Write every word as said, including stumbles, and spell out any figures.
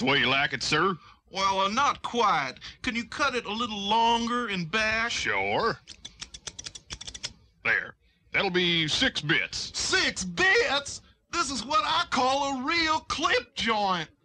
the way you like it, sir? Well, uh, not quite. Can you cut it a little longer and back? Sure. There. That'll be six bits. Six bits? This is what I call a real clip joint.